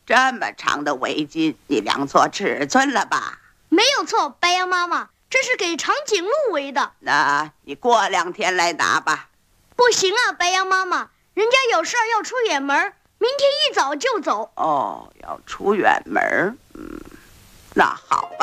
这么长的围巾，你量错尺寸了吧？ 没有错，白羊妈妈，这是给长颈鹿围的。 那你过2天来拿吧。 不行啊，白羊妈妈，人家有事儿要出远门，明天一早就走。 哦，要出远门，那好吧。